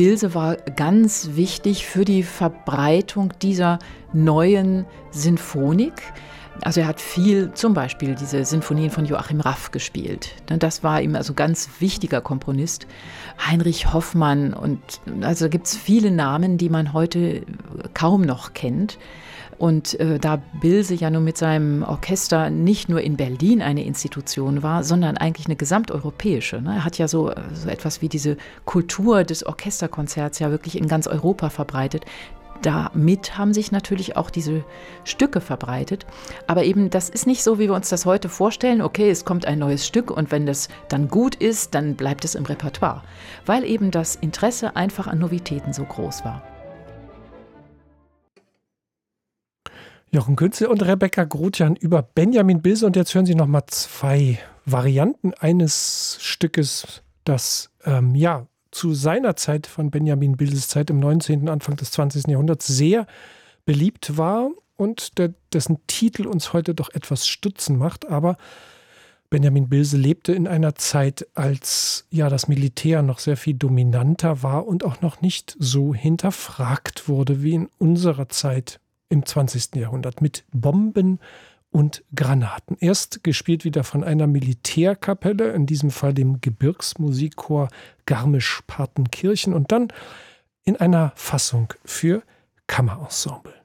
Bilse war ganz wichtig für die Verbreitung dieser neuen Sinfonik. Also er hat viel, zum Beispiel diese Sinfonien von Joachim Raff gespielt. Das war ihm also ganz wichtiger Komponist. Heinrich Hoffmann und also gibt es viele Namen, die man heute kaum noch kennt. Und da Bilse ja nun mit seinem Orchester nicht nur in Berlin eine Institution war, sondern eigentlich eine gesamteuropäische. Ne? Er hat ja so etwas wie diese Kultur des Orchesterkonzerts ja wirklich in ganz Europa verbreitet. Damit haben sich natürlich auch diese Stücke verbreitet. Aber eben, das ist nicht so, wie wir uns das heute vorstellen. Okay, es kommt ein neues Stück und wenn das dann gut ist, dann bleibt es im Repertoire. Weil eben das Interesse einfach an Novitäten so groß war. Jochen Künzel und Rebecca Grotjan über Benjamin Bilse. Und jetzt hören Sie nochmal 2 Varianten eines Stückes, das zu seiner Zeit, von Benjamin Bilses Zeit im 19., Anfang des 20. Jahrhunderts sehr beliebt war und dessen Titel uns heute doch etwas stutzen macht. Aber Benjamin Bilse lebte in einer Zeit, als das Militär noch sehr viel dominanter war und auch noch nicht so hinterfragt wurde wie in unserer Zeit im 20. Jahrhundert mit Bomben und Granaten. Erst gespielt wieder von einer Militärkapelle, in diesem Fall dem Gebirgsmusikchor Garmisch-Partenkirchen, und dann in einer Fassung für Kammerensemble.